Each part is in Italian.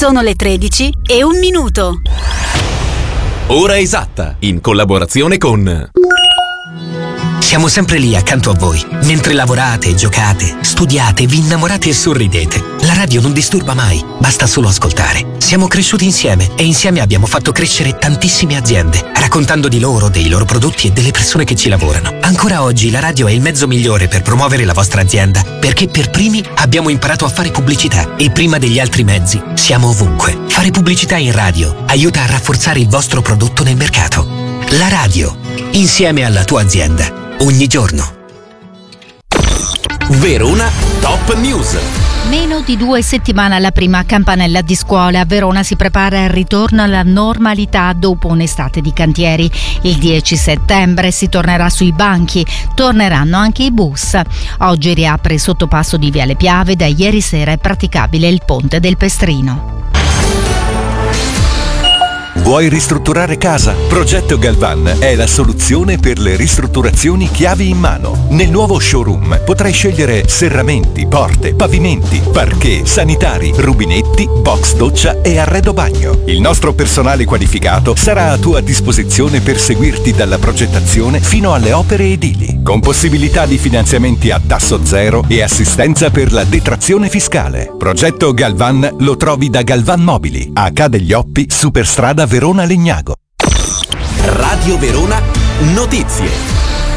Sono le 13:01. Ora esatta, in collaborazione con... Siamo sempre lì accanto a voi, mentre lavorate, giocate, studiate, vi innamorate e sorridete. La radio non disturba mai, basta solo ascoltare. Siamo cresciuti insieme e insieme abbiamo fatto crescere tantissime aziende, raccontando di loro, dei loro prodotti e delle persone che ci lavorano. Ancora oggi la radio è il mezzo migliore per promuovere la vostra azienda, perché per primi abbiamo imparato a fare pubblicità e prima degli altri mezzi siamo ovunque. Fare pubblicità in radio aiuta a rafforzare il vostro prodotto nel mercato. La radio, insieme alla tua azienda. Ogni giorno. Verona Top News. Meno di 2 settimane alla prima campanella di scuola. Verona si prepara al ritorno alla normalità dopo un'estate di cantieri. Il 10 settembre si tornerà sui banchi, torneranno anche i bus. Oggi riapre il sottopasso di Viale Piave, da ieri sera è praticabile il ponte del Pestrino. Vuoi ristrutturare casa? Progetto Galvan è la soluzione per le ristrutturazioni chiavi in mano. Nel nuovo showroom potrai scegliere serramenti, porte, pavimenti, parquet, sanitari, rubinetti, box doccia e arredo bagno. Il nostro personale qualificato sarà a tua disposizione per seguirti dalla progettazione fino alle opere edili, con possibilità di finanziamenti a tasso zero e assistenza per la detrazione fiscale. Progetto Galvan lo trovi da Galvan Mobili, a Ca' degli Oppi, Superstrada Verona Legnago. Radio Verona Notizie.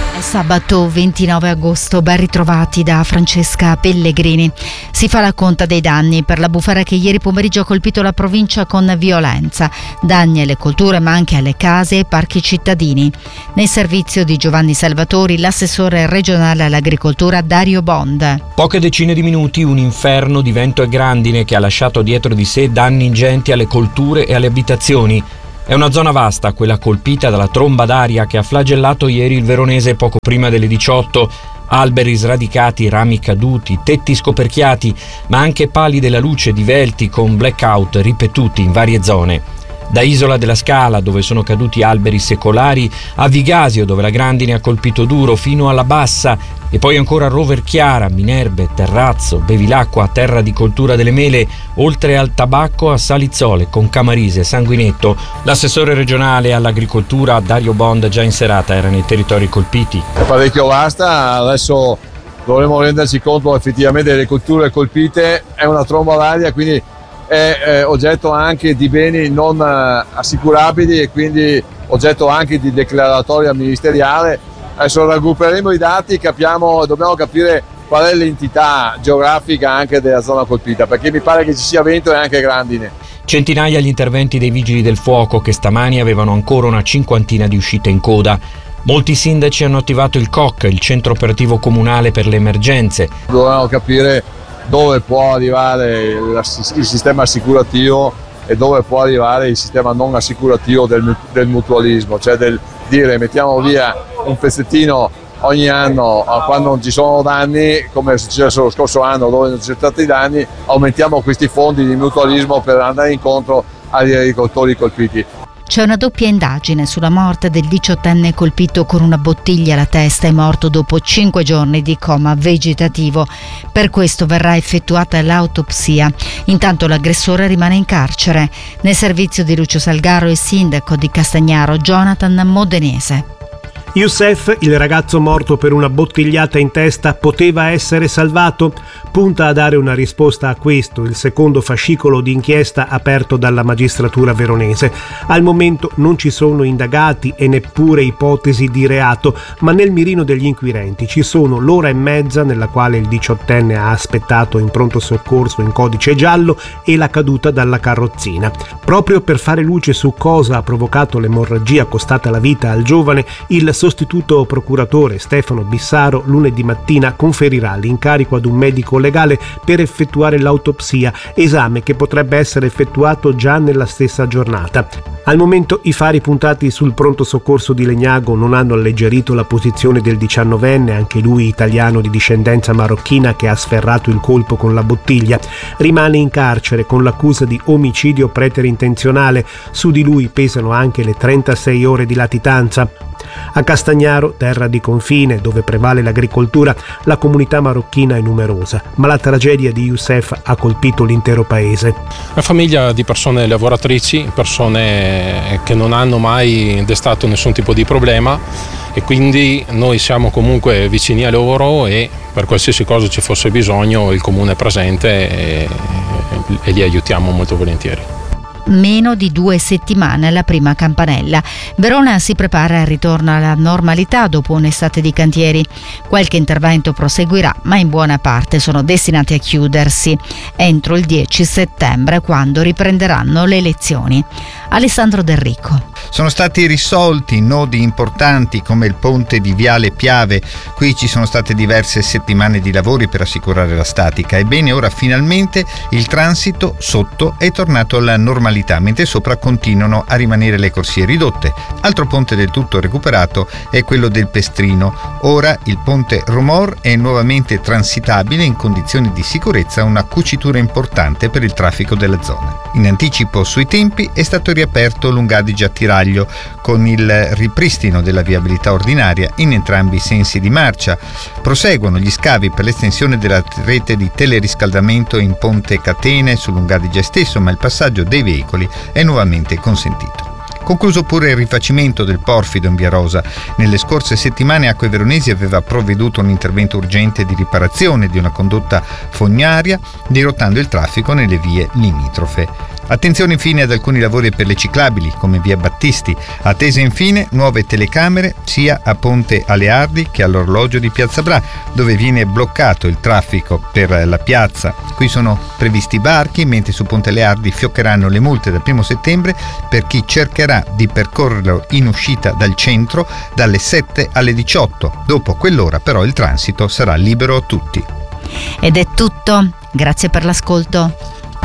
Sabato 29 agosto, ben ritrovati da Francesca Pellegrini. Si fa la conta dei danni per la bufera che ieri pomeriggio ha colpito la provincia con violenza. Danni alle colture ma anche alle case e ai parchi cittadini. Nel servizio di Giovanni Salvatori, l'assessore regionale all'agricoltura Dario Bond. Poche decine di minuti, un inferno di vento e grandine che ha lasciato dietro di sé danni ingenti alle colture e alle abitazioni. È una zona vasta, quella colpita dalla tromba d'aria che ha flagellato ieri il veronese poco prima delle 18. Alberi sradicati, rami caduti, tetti scoperchiati, ma anche pali della luce divelti con blackout ripetuti in varie zone. Da Isola della Scala, dove sono caduti alberi secolari, a Vigasio, dove la grandine ha colpito duro, fino alla Bassa, e poi ancora a Roverchiara, Minerbe, Terrazzo, Bevilacqua, terra di coltura delle mele, oltre al tabacco a Salizzole, con Camarise, Sanguinetto. L'assessore regionale all'agricoltura Dario Bond, già in serata, era nei territori colpiti. È parecchio vasta, adesso dovremo renderci conto effettivamente delle colture colpite, è una tromba d'aria, quindi è oggetto anche di beni non assicurabili e quindi oggetto anche di declaratoria ministeriale. Adesso raggrupperemo i dati, dobbiamo capire qual è l'entità geografica anche della zona colpita, perché mi pare che ci sia vento e anche grandine. Centinaia gli interventi dei vigili del fuoco che stamani avevano ancora una 50 di uscite in coda. Molti sindaci hanno attivato il COC, il centro operativo comunale per le emergenze. Dobbiamo capire dove può arrivare il sistema assicurativo e dove può arrivare il sistema non assicurativo del mutualismo, cioè del dire mettiamo via un pezzettino ogni anno quando non ci sono danni, come è successo lo scorso anno dove non ci sono stati danni, aumentiamo questi fondi di mutualismo per andare incontro agli agricoltori colpiti. C'è una doppia indagine sulla morte del 18enne colpito con una bottiglia alla testa e morto dopo 5 giorni di coma vegetativo. Per questo verrà effettuata l'autopsia. Intanto l'aggressore rimane in carcere. Nel servizio di Lucio Salgaro, il sindaco di Castagnaro Jonathan Modenese. Youssef, il ragazzo morto per una bottigliata in testa, poteva essere salvato? Punta a dare una risposta a questo il secondo fascicolo di inchiesta aperto dalla magistratura veronese. Al momento non ci sono indagati e neppure ipotesi di reato, ma nel mirino degli inquirenti ci sono l'ora e mezza nella quale il 18enne ha aspettato in pronto soccorso in codice giallo e la caduta dalla carrozzina. Proprio per fare luce su cosa ha provocato l'emorragia costata la vita al giovane, il sostituto procuratore Stefano Bissaro lunedì mattina conferirà l'incarico ad un medico legale per effettuare l'autopsia, esame che potrebbe essere effettuato già nella stessa giornata. Al momento i fari puntati sul pronto soccorso di Legnago non hanno alleggerito la posizione del 19enne, anche lui italiano di discendenza marocchina, che ha sferrato il colpo con la bottiglia. Rimane in carcere con l'accusa di omicidio preterintenzionale. Su di lui pesano anche le 36 ore di latitanza. A Castagnaro, terra di confine dove prevale l'agricoltura, la comunità marocchina è numerosa, ma la tragedia di Youssef ha colpito l'intero paese. Una famiglia di persone lavoratrici, persone che non hanno mai destato nessun tipo di problema, e quindi noi siamo comunque vicini a loro e per qualsiasi cosa ci fosse bisogno il comune è presente e li aiutiamo molto volentieri. Meno di 2 settimane alla prima campanella. Verona si prepara al ritorno alla normalità dopo un'estate di cantieri. Qualche intervento proseguirà, ma in buona parte sono destinati a chiudersi entro il 10 settembre, quando riprenderanno le lezioni. Alessandro Del Ricco. Sono stati risolti nodi importanti come il ponte di Viale Piave. Qui ci sono state diverse settimane di lavori per assicurare la statica. Ebbene, ora finalmente il transito sotto è tornato alla normalità, mentre sopra continuano a rimanere le corsie ridotte. Altro ponte del tutto recuperato è quello del Pestrino. Ora il ponte Romor è nuovamente transitabile in condizioni di sicurezza, una cucitura importante per il traffico della zona. In anticipo sui tempi è stato riaperto l'Ungadige-Attiraglio con il ripristino della viabilità ordinaria in entrambi i sensi di marcia. Proseguono gli scavi per l'estensione della rete di teleriscaldamento in Ponte Catene sull'Ungadige stesso, ma il passaggio dei veicoli è nuovamente consentito. Concluso pure il rifacimento del porfido in Via Rosa. Nelle scorse settimane Acque Veronesi aveva provveduto a un intervento urgente di riparazione di una condotta fognaria, dirottando il traffico nelle vie limitrofe. Attenzione infine ad alcuni lavori per le ciclabili, come Via Battisti. Attese infine nuove telecamere sia a Ponte Aleardi che all'orologio di Piazza Bra, dove viene bloccato il traffico per la piazza. Qui sono previsti varchi, mentre su Ponte Aleardi fioccheranno le multe dal 1 settembre per chi cercherà di percorrerlo in uscita dal centro dalle 7 alle 18. Dopo quell'ora però il transito sarà libero a tutti. Ed è tutto. Grazie per l'ascolto.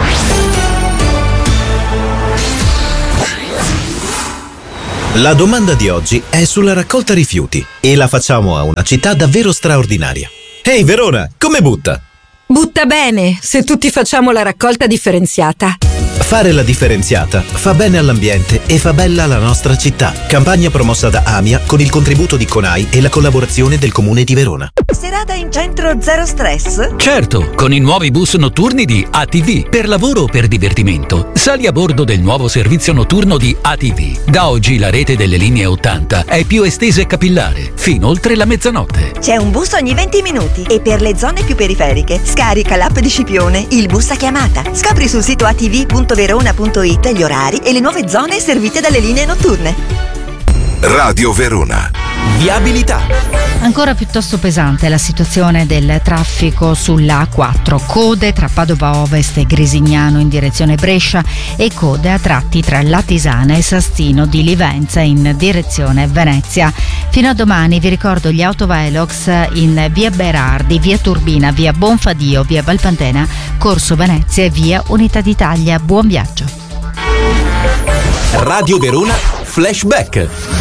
La domanda di oggi è sulla raccolta rifiuti e la facciamo a una città davvero straordinaria. Ehi Verona, come butta? Butta bene, se tutti facciamo la raccolta differenziata. Fare la differenziata fa bene all'ambiente e fa bella la nostra città. Campagna promossa da AMIA con il contributo di CONAI e la collaborazione del Comune di Verona. Serata in centro zero stress? Certo, con i nuovi bus notturni di ATV. Per lavoro o per divertimento, sali a bordo del nuovo servizio notturno di ATV. Da oggi la rete delle linee 80 è più estesa e capillare, fino oltre la mezzanotte. C'è un bus ogni 20 minuti e per le zone più periferiche scarica l'app di Scipione, il bus a chiamata. Scopri sul sito atv.verona.it gli orari e le nuove zone servite dalle linee notturne. Radio Verona. Viabilità. Ancora piuttosto pesante la situazione del traffico sulla A4, code tra Padova Ovest e Grisignano in direzione Brescia e code a tratti tra Latisana e Sastino di Livenza in direzione Venezia. Fino a domani vi ricordo gli autovelox in via Berardi, via Turbina, via Bonfadio, via Valpantena, Corso Venezia e via Unità d'Italia. Buon viaggio. Radio Verona Flashback.